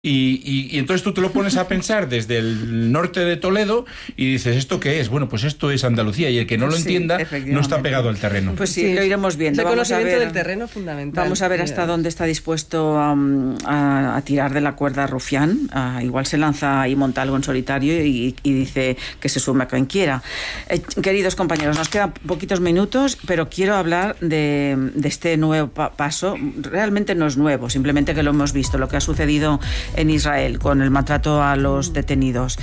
Y entonces tú te lo pones a pensar desde el norte de Toledo y dices, ¿esto qué es? Bueno, pues esto es Andalucía, y el que no lo entienda no está pegado al terreno. Pues sí, lo iremos viendo. El conocimiento del terreno fundamental. Vamos a ver hasta dónde está dispuesto a tirar de la cuerda Rufián. Igual se lanza y monta algo en solitario y dice que se sume a quien quiera. Queridos compañeros, nos quedan poquitos minutos, pero quiero hablar de este nuevo paso. Realmente no es nuevo, simplemente que lo hemos visto, lo que ha sucedido en Israel con el maltrato a los detenidos.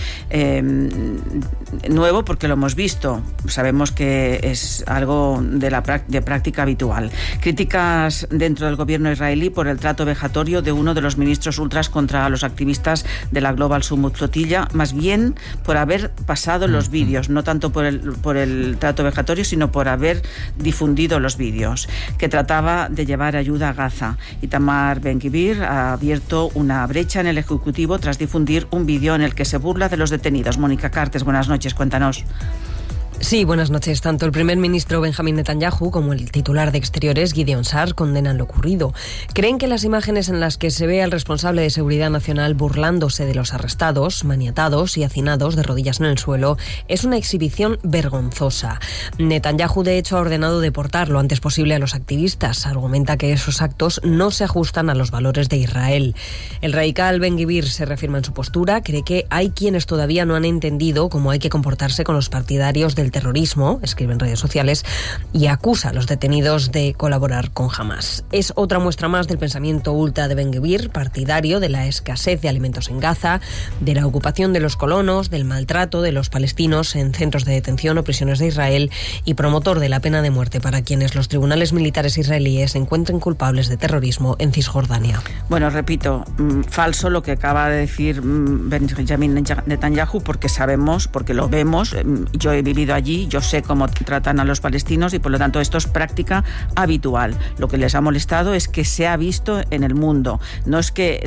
Nuevo porque lo hemos visto, sabemos que es algo de práctica habitual. Críticas dentro del gobierno israelí por el trato vejatorio de uno de los ministros ultras contra los activistas de la Global Summit Flotilla, más bien por haber pasado los vídeos, no tanto por el trato vejatorio, sino por haber difundido los vídeos, que trataba de llevar ayuda a Gaza. Itamar Ben-Gvir ha abierto una brecha en el Ejecutivo tras difundir un vídeo en el que se burla de los detenidos. Mónica Cartes, buenas noches, cuéntanos. Sí, buenas noches. Tanto el primer ministro Benjamín Netanyahu como el titular de Exteriores, Gideon Sa'ar, condenan lo ocurrido. Creen que las imágenes en las que se ve al responsable de Seguridad Nacional burlándose de los arrestados, maniatados y hacinados de rodillas en el suelo es una exhibición vergonzosa. Netanyahu, de hecho, ha ordenado deportar lo antes posible a los activistas. Argumenta que esos actos no se ajustan a los valores de Israel. El radical Ben-Gvir se reafirma en su postura, cree que hay quienes todavía no han entendido cómo hay que comportarse con los partidarios del terrorismo, escribe en redes sociales, y acusa a los detenidos de colaborar con Hamás. Es otra muestra más del pensamiento ultra de Ben-Gvir, partidario de la escasez de alimentos en Gaza, de la ocupación de los colonos, del maltrato de los palestinos en centros de detención o prisiones de Israel, y promotor de la pena de muerte para quienes los tribunales militares israelíes encuentren culpables de terrorismo en Cisjordania. Bueno, repito, falso lo que acaba de decir Benjamín Netanyahu, porque sabemos, porque lo vemos, yo he vivido allí, yo sé cómo tratan a los palestinos y por lo tanto esto es práctica habitual. Lo que les ha molestado es que se ha visto en el mundo, no es que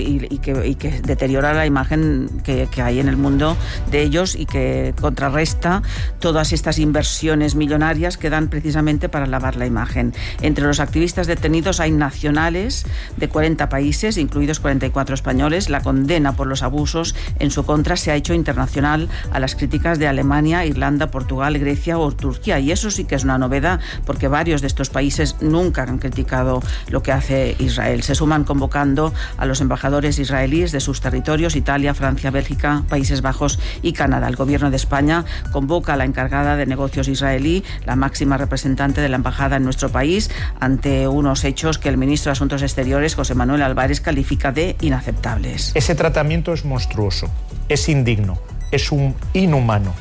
que deteriora la imagen que hay en el mundo de ellos y que contrarresta todas estas inversiones millonarias que dan precisamente para lavar la imagen. Entre los activistas detenidos hay nacionales de 40 países, incluidos 44 españoles. La condena por los abusos en su contra se ha hecho internacional a las críticas de Alemania, Irlanda, Portugal, Grecia o Turquía, y eso sí que es una novedad porque varios de estos países nunca han criticado lo que hace Israel. Se suman convocando a los embajadores israelíes de sus territorios: Italia, Francia, Bélgica, Países Bajos y Canadá. El gobierno de España convoca a la encargada de negocios israelí, la máxima representante de la embajada en nuestro país, ante unos hechos que el ministro de Asuntos Exteriores, José Manuel Álvarez, califica de inaceptables. Ese tratamiento es monstruoso, es indigno, es inhumano.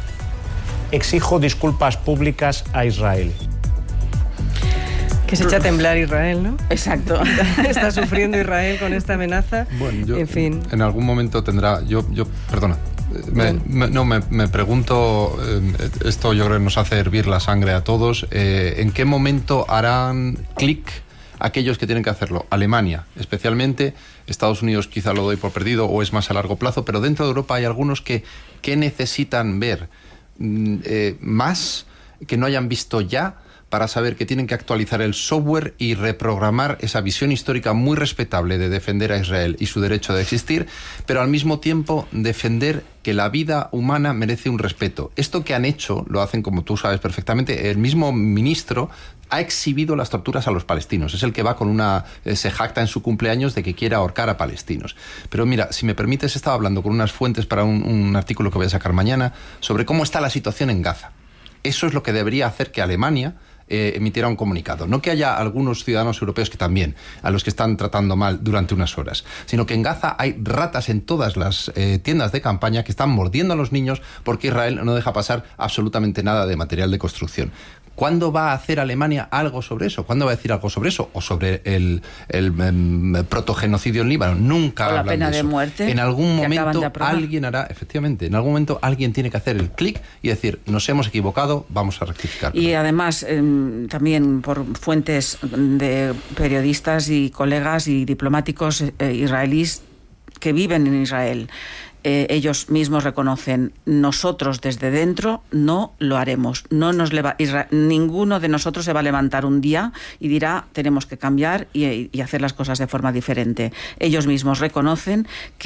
Exijo disculpas públicas a Israel. Que se echa a temblar Israel, ¿no? Exacto. Está sufriendo Israel con esta amenaza. Bueno, yo, en fin. En algún momento tendrá... Perdona. Me pregunto, esto yo creo que nos hace hervir la sangre a todos, ¿en qué momento harán clic aquellos que tienen que hacerlo? Alemania, especialmente. Estados Unidos quizá lo doy por perdido o es más a largo plazo, pero dentro de Europa hay algunos que necesitan ver más que no hayan visto ya, para saber que tienen que actualizar el software y reprogramar esa visión histórica muy respetable de defender a Israel y su derecho de existir, pero al mismo tiempo defender que la vida humana merece un respeto. Esto que han hecho, lo hacen, como tú sabes perfectamente, el mismo ministro ha exhibido las torturas a los palestinos. Es el que va con se jacta en su cumpleaños de que quiere ahorcar a palestinos. Pero mira, si me permites, estaba hablando con unas fuentes para un artículo que voy a sacar mañana sobre cómo está la situación en Gaza. Eso es lo que debería hacer que Alemania emitiera un comunicado. No que haya algunos ciudadanos europeos que también, a los que están tratando mal durante unas horas, sino que en Gaza hay ratas en todas las tiendas de campaña que están mordiendo a los niños porque Israel no deja pasar absolutamente nada de material de construcción. ¿Cuándo va a hacer Alemania algo sobre eso? ¿Cuándo va a decir algo sobre eso? ¿O sobre el protogenocidio en Líbano? Nunca hablan de eso. La pena de muerte. En algún momento alguien hará, efectivamente, en algún momento alguien tiene que hacer el clic y decir, nos hemos equivocado, vamos a rectificar. Y además, también por fuentes de periodistas y colegas y diplomáticos israelíes que viven en Israel, ellos mismos reconocen, nosotros desde dentro no lo haremos. Ninguno de nosotros se va a levantar un día y dirá tenemos que cambiar y hacer las cosas de forma diferente. Ellos mismos reconocen que